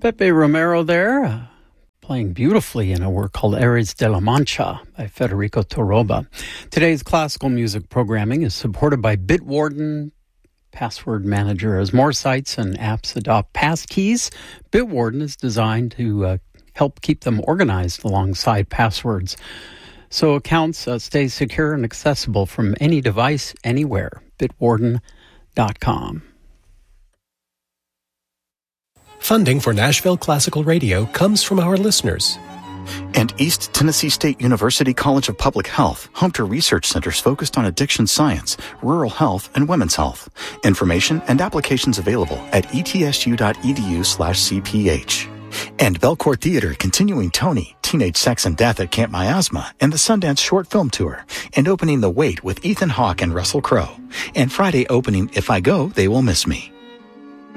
Pepe Romero there, playing beautifully in a work called Ares de la Mancha by Federico Toroba. Today's classical music programming is supported by Bitwarden Password Manager. As more sites and apps adopt passkeys, Bitwarden is designed to help keep them organized alongside passwords, so accounts stay secure and accessible from any device, anywhere. Bitwarden.com. Funding for Nashville Classical Radio comes from our listeners. And East Tennessee State University College of Public Health, home to research centers focused on addiction science, rural health, and women's health. Information and applications available at etsu.edu/cph. And Belcourt Theater continuing Tony, Teenage Sex and Death at Camp Miasma, and the Sundance Short Film Tour, and opening The Wait with Ethan Hawke and Russell Crowe. And Friday opening If I Go, They Will Miss Me.